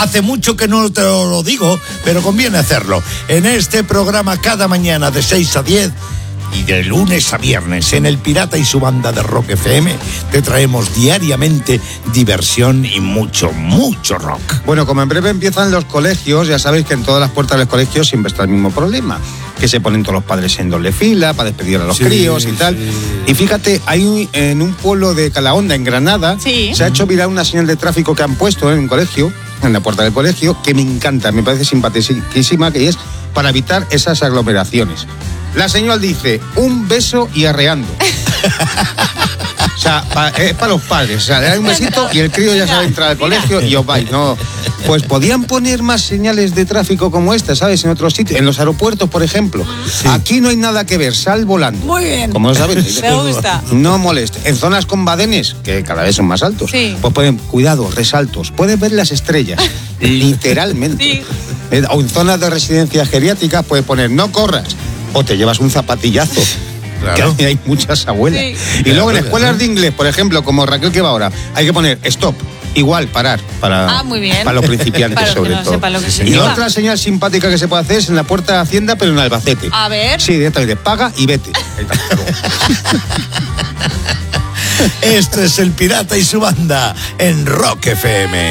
Hace mucho que no te lo digo, pero conviene hacerlo. En este programa cada mañana de 6 a 10 y de lunes a viernes en El Pirata y su Banda de Rock FM te traemos diariamente diversión y mucho rock. Bueno, como en breve empiezan los colegios, ya sabéis que en todas las puertas del colegio siempre está el mismo problema, que se ponen todos los padres en doble fila para despedir a los críos y tal. Y fíjate, hay en un pueblo de Calahonda, en Granada, se ha hecho viral una señal de tráfico que han puesto en un colegio, en la puerta del colegio, que me encanta, me parece simpaticísima, que es para evitar esas aglomeraciones. La señal dice, un beso y arreando. O sea, es para los padres. O sea, le dan un besito y el crío ya sabe entrar al colegio y os vais. No. Pues podían poner más señales de tráfico como esta, ¿sabes? En otros sitios, en los aeropuertos, por ejemplo. Sí. Aquí no hay nada que ver, sal volando. Muy bien. Como lo sabéis. Me gusta. No moleste. En zonas con badenes, que cada vez son más altos, pues pueden, cuidado, resaltos. Pueden ver las estrellas, literalmente. Sí. O en zonas de residencia geriátrica puedes poner, no corras. O te llevas un zapatillazo. Claro. Que hay muchas abuelas. Sí. Y luego en escuelas de inglés, por ejemplo, como Raquel que va ahora, hay que poner stop. Igual, parar. Muy bien. Para los principiantes, para sobre todo. Y otra señal simpática que se puede hacer es en la puerta de Hacienda, pero en Albacete. A ver. Sí, directamente. Paga y vete. Esto es El Pirata y su Banda en Rock FM.